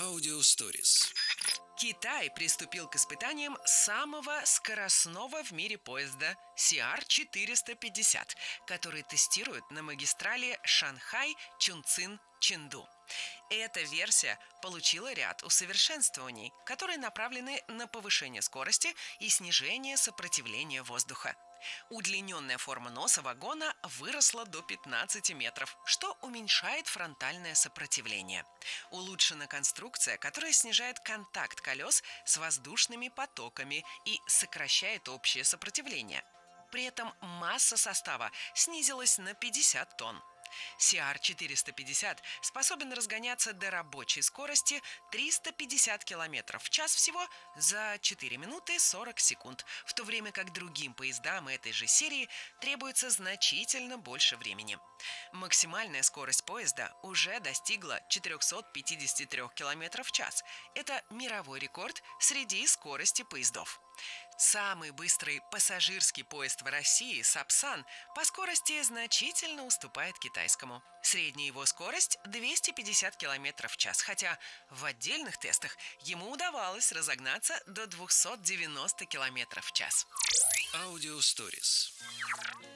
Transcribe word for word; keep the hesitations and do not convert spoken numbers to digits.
Аудиосторис. Китай приступил к испытаниям самого скоростного в мире поезда Си Ар четыреста пятьдесят, который тестируют на магистрали Шанхай-Чунцин-Чэнду. Эта версия получила ряд усовершенствований, которые направлены на повышение скорости и снижение сопротивления воздуха. Удлиненная форма носа вагона выросла до пятнадцати метров, что уменьшает фронтальное сопротивление. Улучшена конструкция, которая снижает контакт колес с воздушными потоками и сокращает общее сопротивление. При этом масса состава снизилась на пятьдесят тонн. Си Ар четыреста пятьдесят способен разгоняться до рабочей скорости триста пятьдесят километров в час всего за четыре минуты сорок секунд, в то время как другим поездам этой же серии требуется значительно больше времени. Максимальная скорость поезда уже достигла четырехсот пятидесяти трёх километров в час. Это мировой рекорд среди скорости поездов. Самый быстрый пассажирский поезд в России «Сапсан» по скорости значительно уступает китайскому. Средняя его скорость – двести пятьдесят километров в час, хотя в отдельных тестах ему удавалось разогнаться до двухсот девяноста километров в час. Аудиосторис.